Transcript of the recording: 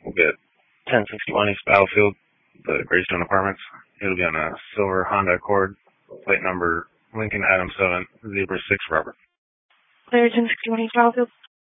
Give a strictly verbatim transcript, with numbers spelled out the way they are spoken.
We'll get ten sixty-one East Battlefield, the Greystone Apartments. It'll be on a silver Honda Accord, plate number Lincoln Adam seven, Zebra six Robert. Clear ten sixty-one East Battlefield.